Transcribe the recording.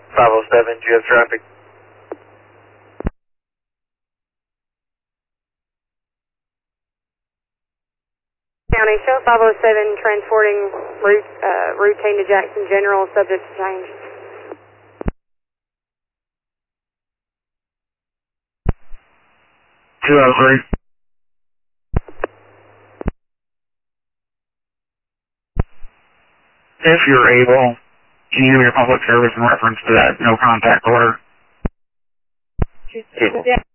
507, do you have traffic? County, show 507 transporting routine to Jackson General, subject to change. Two oh three. If you're able, can you give me your public service in reference to that no contact order? Yeah.